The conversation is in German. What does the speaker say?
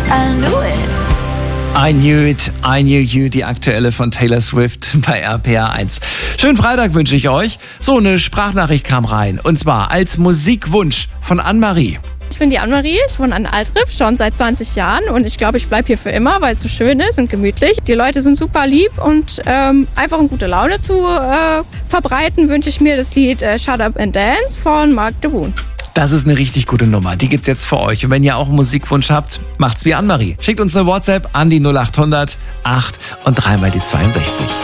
I knew it. I Knew You, die aktuelle von Taylor Swift bei RPR1. Schönen Freitag wünsche ich euch. So, eine Sprachnachricht kam rein. Und zwar als Musikwunsch von Anne-Marie. Ich bin die Anne-Marie, ich wohne an Altrip schon seit 20 Jahren und ich glaube, ich bleibe hier für immer, weil es so schön ist und gemütlich. Die Leute sind super lieb und einfach eine gute Laune zu verbreiten, wünsche ich mir das Lied Shut Up and Dance von Mark DeBoon. Das ist eine richtig gute Nummer. Die gibt's jetzt für euch. Und wenn ihr auch einen Musikwunsch habt, macht's wie Anne-Marie. Schickt uns eine WhatsApp an die 0800 8 und 3 mal die 62.